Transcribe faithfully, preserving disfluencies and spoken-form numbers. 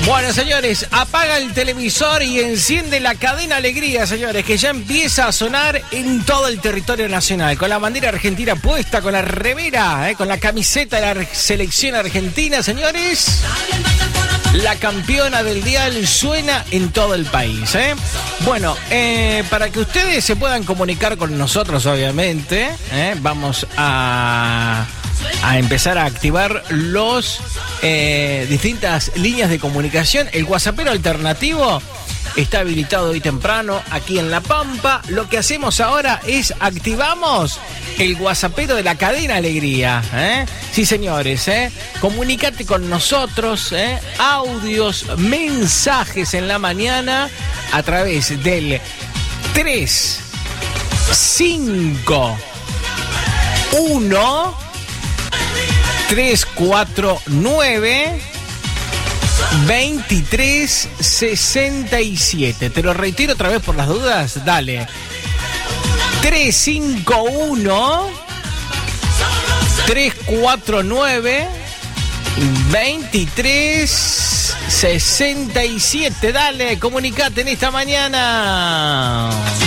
Bueno, señores, apaga el televisor y enciende la cadena Alegría, señores, que ya empieza a sonar en todo el territorio nacional, con la bandera argentina puesta, con la remera, eh, con la camiseta de la selección argentina, señores. La campeona del dial suena en todo el país, ¿eh? Bueno, eh, para que ustedes se puedan comunicar con nosotros, obviamente, ¿eh? vamos a... a empezar a activar los eh, distintas líneas de comunicación. El WhatsAppero alternativo está habilitado hoy temprano aquí en La Pampa. Lo que hacemos ahora es activamos el WhatsAppero de la cadena Alegría, ¿eh? Sí, señores, ¿eh? Comunícate con nosotros, ¿eh? Audios, mensajes en la mañana a través del tres cinco uno tres cuatro nueve veintitrés sesenta y siete. Te lo reitero otra vez por las dudas. Dale. tres cinco uno tres cuatro nueve veintitrés sesenta y siete. Dale, comunicate en esta mañana.